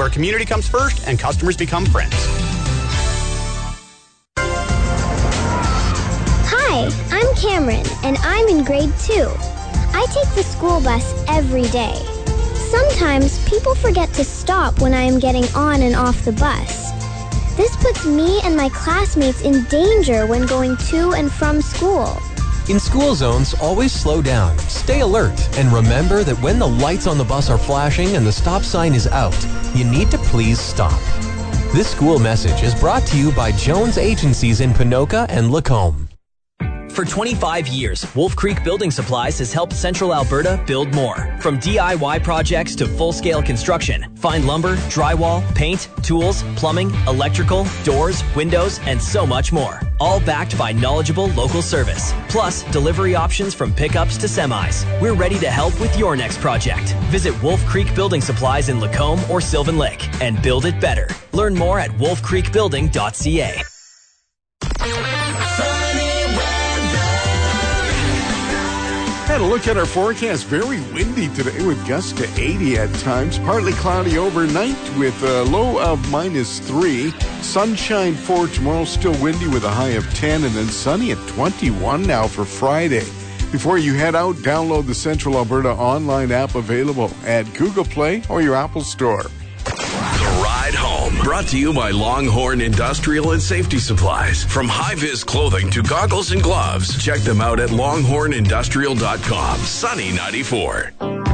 where community comes first and customers become friends. Hi, I'm Cameron, and I'm in grade 2. I take the school bus every day. Sometimes people forget to stop when I am getting on and off the bus. This puts me and my classmates in danger when going to and from school. In school zones, always slow down, stay alert, and remember that when the lights on the bus are flashing and the stop sign is out, you need to please stop. This school message is brought to you by Jones Agencies in Ponoka and Lacombe. For 25 years, Wolf Creek Building Supplies has helped Central Alberta build more. From DIY projects to full-scale construction, find lumber, drywall, paint, tools, plumbing, electrical, doors, windows, and so much more. All backed by knowledgeable local service. Plus, delivery options from pickups to semis. We're ready to help with your next project. Visit Wolf Creek Building Supplies in Lacombe or Sylvan Lake and build it better. Learn more at wolfcreekbuilding.ca. Had a look at our forecast. Very windy today with gusts to 80 at times. Partly cloudy overnight with a low of -3. Sunshine for tomorrow. Still windy with a high of 10. And then sunny at 21 now for Friday. Before you head out, download the Central Alberta online app available at Google Play or your Apple Store. The Ride Home, brought to you by Longhorn Industrial and Safety Supplies. From high-vis clothing to goggles and gloves, check them out at longhornindustrial.com. Sunny 94.